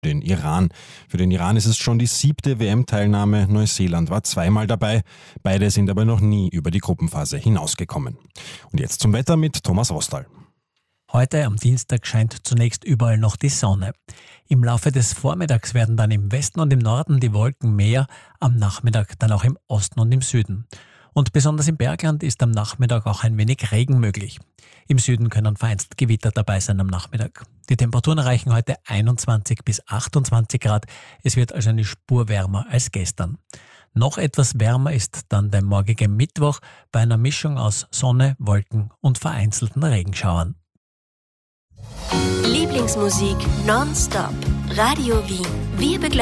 den Iran. Für den Iran ist es schon die 7. WM-Teilnahme. Neuseeland war zweimal dabei. Beide sind aber noch nie über die Gruppenphase hinausgekommen. Und jetzt zum Wetter mit Thomas Rostal. Heute am Dienstag scheint zunächst überall noch die Sonne. Im Laufe des Vormittags werden dann im Westen und im Norden die Wolken mehr, am Nachmittag dann auch im Osten und im Süden. Und besonders im Bergland ist am Nachmittag auch ein wenig Regen möglich. Im Süden können vereinzelt Gewitter dabei sein am Nachmittag. Die Temperaturen erreichen heute 21 bis 28 Grad. Es wird also eine Spur wärmer als gestern. Noch etwas wärmer ist dann der morgige Mittwoch bei einer Mischung aus Sonne, Wolken und vereinzelten Regenschauern. Lieblingsmusik nonstop. Radio Wien. Wir begleiten